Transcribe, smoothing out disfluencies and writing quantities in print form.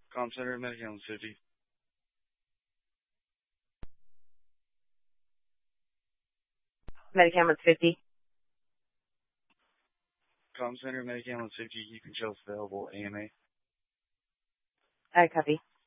Com Center, Medicaid 50. Medicam 50. Com Center, Medicaid 50. You can show available AMA. I copy.